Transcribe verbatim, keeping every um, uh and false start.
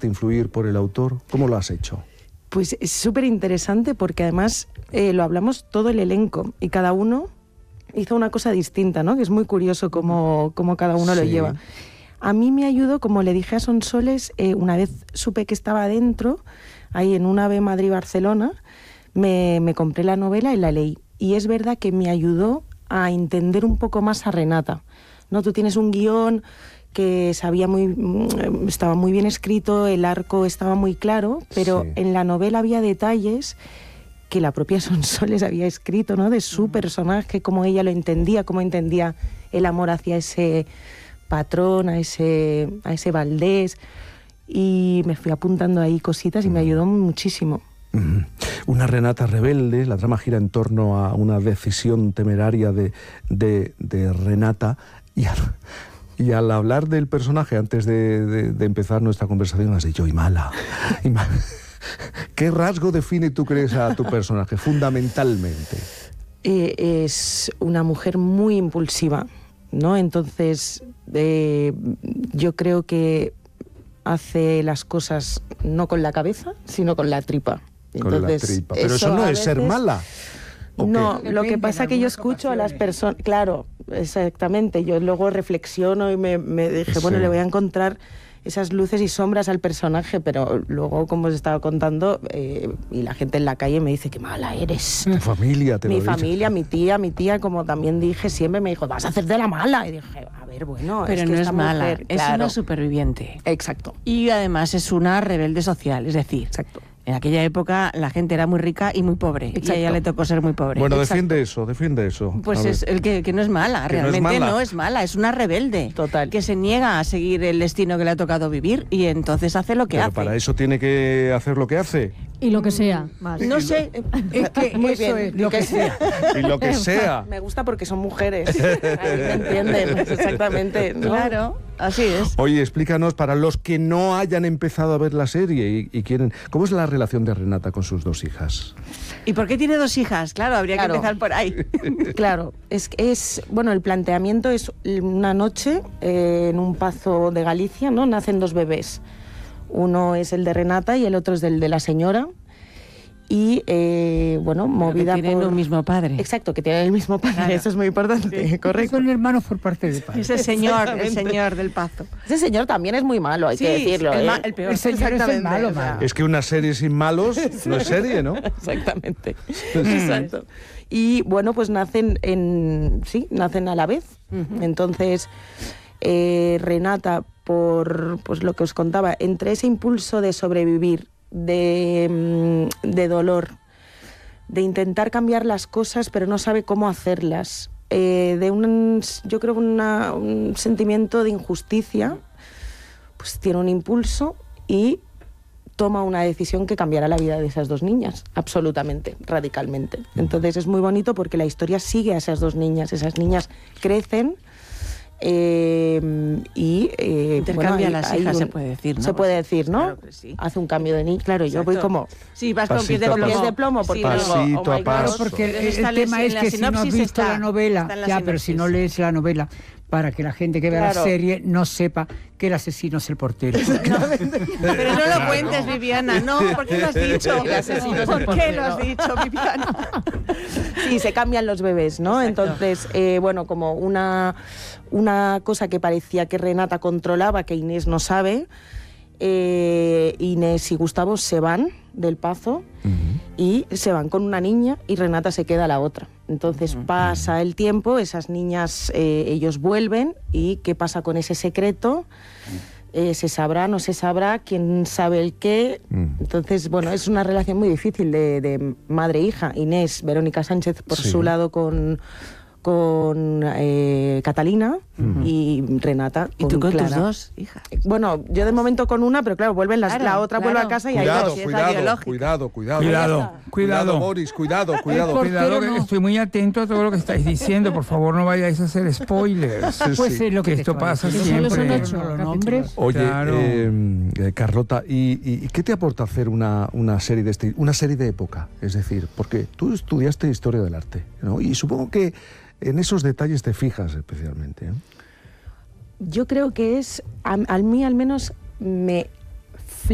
dejarte influir por el autor? ¿Cómo lo has hecho? Pues es súper interesante porque además eh, lo hablamos todo el elenco y cada uno hizo una cosa distinta, ¿no? Que es muy curioso cómo, cómo cada uno sí. lo lleva. A mí me ayudó, como le dije a Sonsoles, eh, una vez supe que estaba dentro, ahí en un AVE Madrid-Barcelona, me, me compré la novela y la leí. Y es verdad que me ayudó a entender un poco más a Renata, ¿no? Tú tienes un guión que sabía muy, estaba muy bien escrito, el arco estaba muy claro, pero sí. en la novela había detalles que la propia Sonsoles había escrito, ¿no? De su personaje, cómo ella lo entendía, cómo entendía el amor hacia ese patrón, a ese, a ese Valdés, y me fui apuntando ahí cositas y me ayudó muchísimo. Una Renata rebelde, la trama gira en torno a una decisión temeraria de, de, de Renata, y al, y al hablar del personaje, antes de, de, de empezar nuestra conversación, has dicho, y mala, y mala. ¿Qué rasgo define, tú crees, a tu personaje, fundamentalmente? Eh, es una mujer muy impulsiva, ¿no? Entonces, eh, yo creo que hace las cosas no con la cabeza, sino con la tripa. Con Entonces, la tripa. Pero eso, eso no es veces... ser mala. No, lo que pasa es que yo escucho a las personas... Claro, exactamente. Yo luego reflexiono y me, me dije, sí. bueno, le voy a encontrar esas luces y sombras al personaje, pero luego, como os estaba contando, eh, y la gente en la calle me dice, qué mala eres. Tu familia te lo Mi dice. familia, mi tía, mi tía, como también dije, siempre me dijo, vas a hacer de la mala. Y dije, a ver, bueno, pero es que no esta es mala, mujer, es claro. una superviviente. Exacto. Y además es una rebelde social, es decir... Exacto. En aquella época la gente era muy rica y muy pobre. Exacto. Y a ella le tocó ser muy pobre. Bueno, Exacto. defiende eso, defiende eso. Pues es el que, que no es mala, que realmente no es mala. no es mala, es una rebelde. Total. Que se niega a seguir el destino que le ha tocado vivir y entonces hace lo que Pero hace. para eso tiene que hacer lo que hace. Y lo que sea, más. No sé, es que Muy eso bien. es lo que sea. Y lo que sea. Me gusta porque son mujeres. Ahí me entienden, exactamente, ¿no? Claro, así es. Oye, explícanos, para los que no hayan empezado a ver la serie y, y quieren... ¿Cómo es la relación de Renata con sus dos hijas? ¿Y por qué tiene dos hijas? Claro, habría claro. que empezar por ahí. Claro, es, es... Bueno, el planteamiento es una noche eh, en un pazo de Galicia, ¿no? Nacen dos bebés. Uno es el de Renata y el otro es el de la señora. Y, eh, bueno, movida que tienen por... un mismo padre. Exacto, que tienen el mismo padre, claro. Eso es muy importante, sí. Correcto. Son hermanos por parte del padre. Ese señor, el señor del Pazo. Ese señor también es muy malo, hay sí, que decirlo. El, ¿eh? ma el peor. El señor es el malo, o sea... Es que una serie sin malos no es serie, ¿no? Exactamente. Exacto. Y, bueno, pues nacen, en, sí, nacen a la vez. Uh-huh. Entonces, eh, Renata, por pues lo que os contaba, entre ese impulso de sobrevivir, de, de dolor, de intentar cambiar las cosas pero no sabe cómo hacerlas, eh, de un, yo creo una, un sentimiento de injusticia, pues tiene un impulso y toma una decisión que cambiará la vida de esas dos niñas, absolutamente, radicalmente. Entonces es muy bonito porque la historia sigue a esas dos niñas, esas niñas crecen. Eh, y eh, intercambia bueno, las hay, hijas, hay un, se puede decir, ¿no? Se puede decir, ¿no? Claro que sí. Hace un cambio de niño. Claro, Exacto. yo voy como... Sí, vas con pies de, con pies de plomo. Porque sí, pasito digo, oh a my paso. God, porque el, está el tema es que si no has visto está, la novela, la ya, pero si no lees la novela, para que la gente que vea claro. la serie no sepa que el asesino es el portero. Pero no lo cuentes, Viviana, no, ¿por qué lo has dicho? El asesino es ¿Por el qué portero? lo has dicho, Viviana? Sí, se cambian los bebés, ¿no? Exacto. Entonces, eh, bueno, como una, una cosa que parecía que Renata controlaba, que Inés no sabe, eh, Inés y Gustavo se van del Pazo uh-huh. y se van con una niña y Renata se queda la otra. Entonces uh-huh. pasa el tiempo, esas niñas, eh, ellos vuelven y ¿qué pasa con ese secreto? Eh, ¿Se sabrá, no se sabrá? ¿Quién sabe el qué? Uh-huh. Entonces, bueno, es una relación muy difícil de, de madre-hija. Inés, Verónica Sánchez por sí. su lado con... con eh, Catalina uh-huh. y Renata ¿Y con tú con Clara. tus dos hijas? Bueno, yo de momento con una, pero claro, vuelven las, claro, la otra claro. vuelve a casa y cuidado, hay dos. Cuidado, cuidado, cuidado, cuidado, cuidado, Boris, cuidado, cuidado. Cuidado, que estoy muy atento a todo lo que estáis diciendo. Por favor, no vayáis a hacer spoilers. Sí, pues sí. es lo que, que esto pasa siempre. Son ocho los nombres. Oye, claro. eh, Carlota, ¿y, y qué te aporta hacer una, una serie de este, una serie de época? Es decir, porque tú estudiaste historia del arte, ¿no? Y supongo que en esos detalles te fijas especialmente, ¿eh? Yo creo que es, a, a mí al menos me